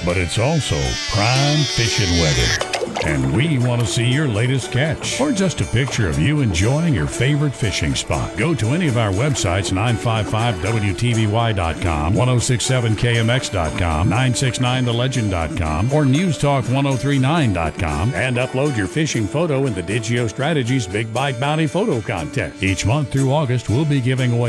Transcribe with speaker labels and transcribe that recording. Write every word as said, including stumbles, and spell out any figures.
Speaker 1: but it's also prime fishing weather. And we want to see your latest catch or just a picture of you enjoying your favorite fishing spot. Go to any of our websites, nine five five W T V Y dot com, ten sixty-seven K M X dot com, nine sixty-nine the legend dot com, or News Talk ten thirty-nine dot com, and upload your fishing photo in the Digio Strategies Big Bite Bounty Photo Contest. Each month through August, we'll be giving away